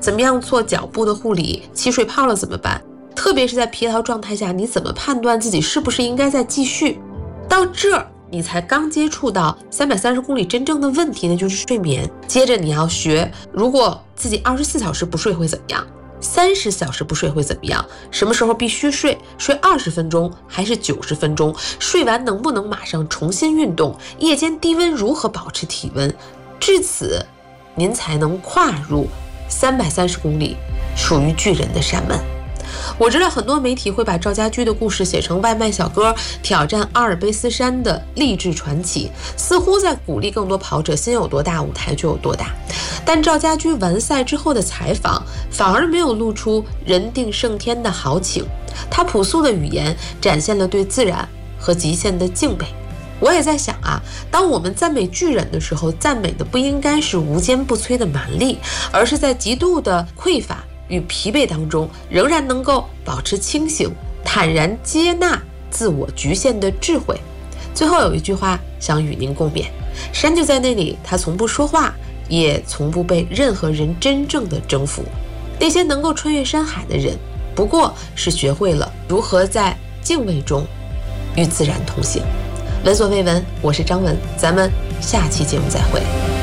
怎么样做脚部的护理，起水泡了怎么办？特别是在疲劳状态下，你怎么判断自己是不是应该再继续？到这儿你才刚接触到330公里真正的问题呢，就是睡眠。接着你要学，如果自己24小时不睡会怎么样？30小时不睡会怎么样？什么时候必须睡？睡20分钟还是90分钟？睡完能不能马上重新运动？夜间低温如何保持体温？至此，您才能跨入330公里属于巨人的山门。我知道很多媒体会把赵家驹的故事写成外卖小哥挑战阿尔卑斯山的励志传奇，似乎在鼓励更多跑者心有多大，舞台就有多大。但赵家驹完赛之后的采访反而没有露出人定胜天的豪情，他朴素的语言展现了对自然和极限的敬畏。我也在想啊，当我们赞美巨人的时候，赞美的不应该是无坚不摧的蛮力，而是在极度的匮乏与疲惫当中，仍然能够保持清醒，坦然接纳自我局限的智慧。最后有一句话想与您共勉：山就在那里，他从不说话，也从不被任何人真正的征服。那些能够穿越山海的人，不过是学会了如何在敬畏中与自然同行。闻所未闻，我是张文，咱们下期节目再会。